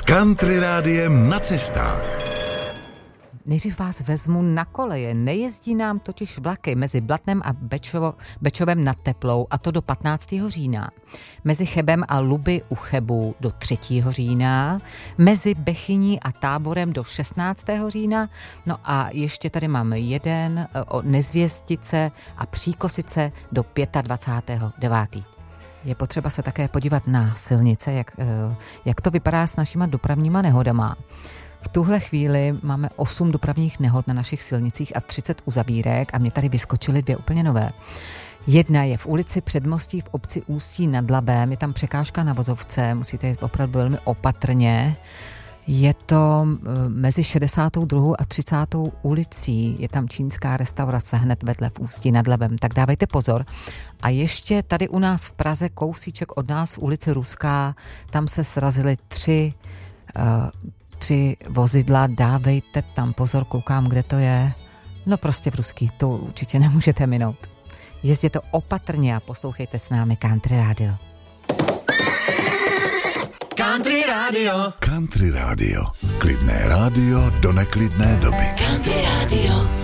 Country rádiem na cestách. Nejdřív vás vezmu na koleje. Nejezdí nám totiž vlaky mezi Blatnem a Bečovem nad Teplou, a to do 15. října. Mezi Chebem a Luby u Chebu do 3. října. Mezi Bechyní a Táborem do 16. října. No a ještě tady mám jeden o Nezvěstice a Příkosice do 25.9. Je potřeba se také podívat na silnice, jak to vypadá s našima dopravníma nehodama. V tuhle chvíli máme 8 dopravních nehod na našich silnicích a 30 uzavírek a mě tady vyskočily 2 úplně nové. Jedna je v ulici Předmostí v obci Ústí nad Labem, je tam překážka na vozovce, musíte jít opravdu velmi opatrně. Je to mezi 62. a 30. ulicí, je tam čínská restaurace hned vedle v Ústí nad Labem, tak dávejte pozor. A ještě tady u nás v Praze, kousíček od nás v ulici Ruská, tam se srazily 3 vozidla, dávejte tam pozor, koukám, kde to je. No prostě v Ruský, to určitě nemůžete minout. Jezděte opatrně a poslouchejte s námi Country Radio. Country Radio. Country rádio. Klidné rádio do neklidné doby. Country Radio.